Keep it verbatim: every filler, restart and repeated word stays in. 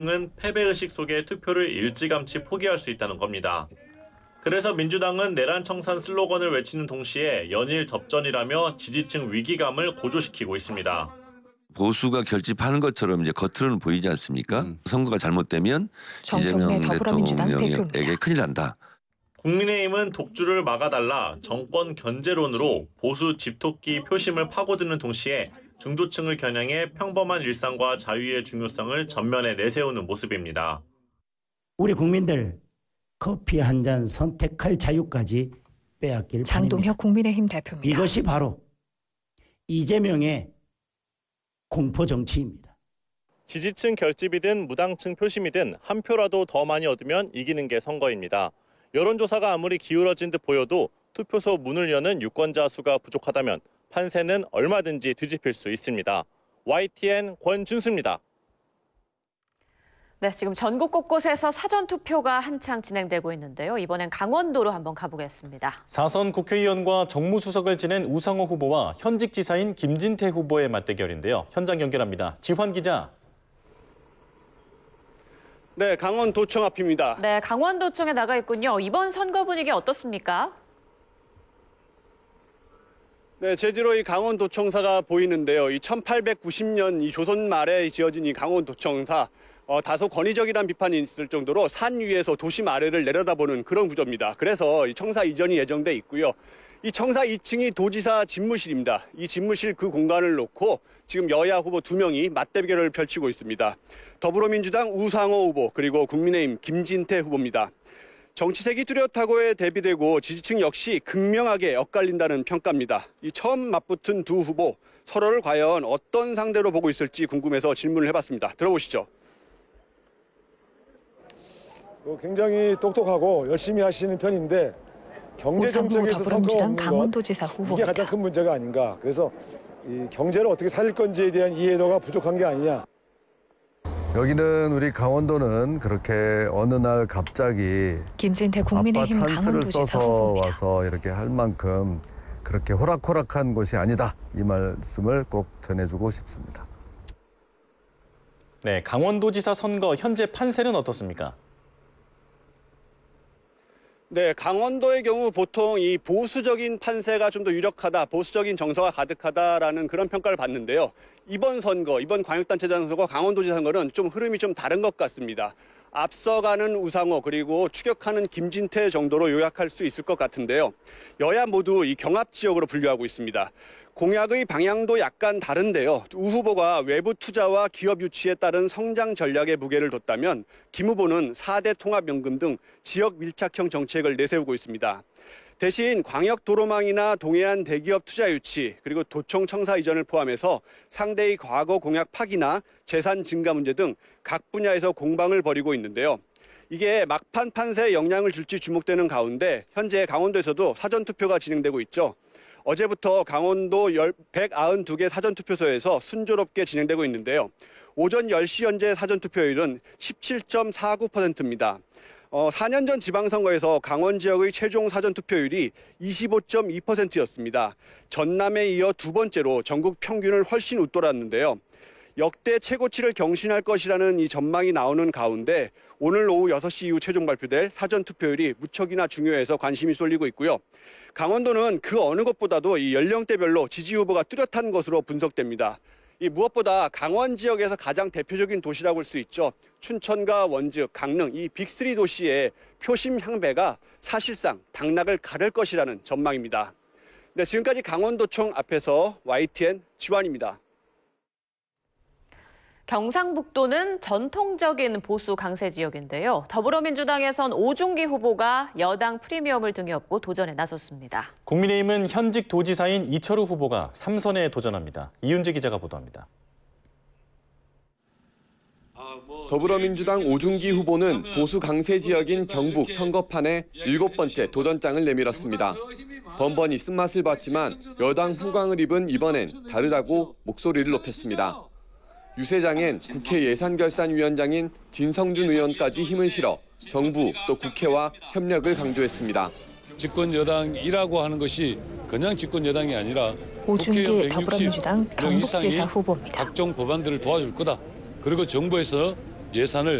은 패배의식 속에 투표를 일찌감치 포기할 수 있다는 겁니다. 그래서 민주당은 내란 청산 슬로건을 외치는 동시에 연일 접전이라며 지지층 위기감을 고조시키고 있습니다. 보수가 결집하는 것처럼 이제 겉으로는 보이지 않습니까? 음. 선거가 잘못되면 이재명 대통령에게 큰일 난다. 국민의힘은 독주를 막아달라 정권 견제론으로 보수 집토끼 표심을 파고드는 동시에 중도층을 겨냥해 평범한 일상과 자유의 중요성을 전면에 내세우는 모습입니다. 우리 국민들 커피 한 잔 선택할 자유까지 빼앗길 장동혁 국민의힘 대표입니다. 이것이 바로 이재명의 공포 정치입니다. 지지층 결집이든 무당층 표심이든 한 표라도 더 많이 얻으면 이기는 게 선거입니다. 여론조사가 아무리 기울어진 듯 보여도 투표소 문을 여는 유권자 수가 부족하다면 판세는 얼마든지 뒤집힐 수 있습니다. 와이티엔 권준수입니다. 네, 지금 전국 곳곳에서 사전투표가 한창 진행되고 있는데요. 이번엔 강원도로 한번 가보겠습니다. 사선 국회의원과 정무수석을 지낸 우상호 후보와 현직 지사인 김진태 후보의 맞대결인데요. 현장 연결합니다. 지환 기자. 네, 강원도청 앞입니다. 네, 강원도청에 나가 있군요. 이번 선거 분위기 어떻습니까? 네, 제 뒤로 이 강원도청사가 보이는데요. 이 천팔백구십 년 이 조선 말에 지어진 이 강원도청사, 어, 다소 권위적이라는 비판이 있을 정도로 산 위에서 도심 아래를 내려다보는 그런 구조입니다. 그래서 이 청사 이전이 예정돼 있고요. 이 청사 이 층이 도지사 집무실입니다. 이 집무실 그 공간을 놓고 지금 여야 후보 두 명이 맞대결을 펼치고 있습니다. 더불어민주당 우상호 후보 그리고 국민의힘 김진태 후보입니다. 정치색이 뚜렷하고에 대비되고 지지층 역시 극명하게 엇갈린다는 평가입니다. 이 처음 맞붙은 두 후보 서로를 과연 어떤 상대로 보고 있을지 궁금해서 질문을 해봤습니다. 들어보시죠. 굉장히 똑똑하고 열심히 하시는 편인데 경제 정책에서 성과가 없는 강원도지사 것, 이게 가장 큰 문제가 아닌가. 그래서 이 경제를 어떻게 살릴 건지에 대한 이해도가 부족한 게 아니냐. 여기는 우리 강원도는 그렇게 어느 날 갑자기 김진태 국민의힘 아빠 찬스를 강원도지사 써서 후보입니다. 와서 이렇게 할 만큼 그렇게 호락호락한 곳이 아니다. 이 말씀을 꼭 전해주고 싶습니다. 네, 강원도지사 선거 현재 판세는 어떻습니까? 네, 강원도의 경우 보통 이 보수적인 판세가 좀 더 유력하다, 보수적인 정서가 가득하다라는 그런 평가를 받는데요. 이번 선거, 이번 광역단체장 선거와 강원도지사 선거는 좀 흐름이 좀 다른 것 같습니다. 앞서가는 우상호 그리고 추격하는 김진태 정도로 요약할 수 있을 것 같은데요. 여야 모두 이 경합 지역으로 분류하고 있습니다. 공약의 방향도 약간 다른데요. 우 후보가 외부 투자와 기업 유치에 따른 성장 전략에 무게를 뒀다면 김 후보는 사 대 통합연금 등 지역 밀착형 정책을 내세우고 있습니다. 대신 광역도로망이나 동해안 대기업 투자 유치 그리고 도청 청사 이전을 포함해서 상대의 과거 공약 파기나 재산 증가 문제 등 각 분야에서 공방을 벌이고 있는데요. 이게 막판 판세에 영향을 줄지 주목되는 가운데 현재 강원도에서도 사전투표가 진행되고 있죠. 어제부터 강원도 백구십이 개 사전투표소에서 순조롭게 진행되고 있는데요. 오전 열 시 현재 사전투표율은 십칠 점 사구 퍼센트입니다. 어, 사 년 전 지방선거에서 강원 지역의 최종 사전투표율이 이십오 점 이 퍼센트였습니다. 전남에 이어 두 번째로 전국 평균을 훨씬 웃돌았는데요. 역대 최고치를 경신할 것이라는 이 전망이 나오는 가운데 오늘 오후 여섯 시 이후 최종 발표될 사전투표율이 무척이나 중요해서 관심이 쏠리고 있고요. 강원도는 그 어느 것보다도 이 연령대별로 지지 후보가 뚜렷한 것으로 분석됩니다. 이 무엇보다 강원 지역에서 가장 대표적인 도시라고 할 수 있죠. 춘천과 원주, 강릉 이 빅쓰리 도시의 표심 향배가 사실상 당락을 가를 것이라는 전망입니다. 네, 지금까지 강원도청 앞에서 와이티엔 지환입니다. 경상북도는 전통적인 보수 강세 지역인데요. 더불어민주당에선 오중기 후보가 여당 프리미엄을 등에 업고 도전에 나섰습니다. 국민의힘은 현직 도지사인 이철우 후보가 삼선에 도전합니다. 이윤재 기자가 보도합니다. 더불어민주당 오중기 후보는 보수 강세 지역인 경북 선거판에 일곱 번째 도전장을 내밀었습니다. 번번이 쓴맛을 봤지만 여당 후광을 입은 이번엔 다르다고 목소리를 높였습니다. 유세장엔 국회 예산결산위원장인 진성준 의원까지 힘을 실어 정부 또 국회와 협력을 강조했습니다. 집권 여당이라고 하는 것이 그냥 집권 여당이 아니라 오중기 더불어민주당 경북지사 후보입니다. 각종 법안들을 도와줄 거다. 그리고 정부에서 예산을